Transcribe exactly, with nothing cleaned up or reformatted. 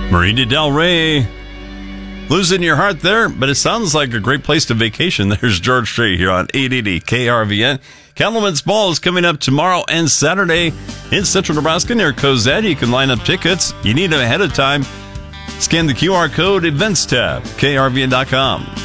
Marina Del Rey. Losing your heart there, but it sounds like a great place to vacation. There's George Strait here on eight eighty K R V N. Cattleman's Ball is coming up tomorrow and Saturday in Central Nebraska near Cozad. You can line up tickets. You need them ahead of time. Scan the Q R code, Events tab, K R V N dot com.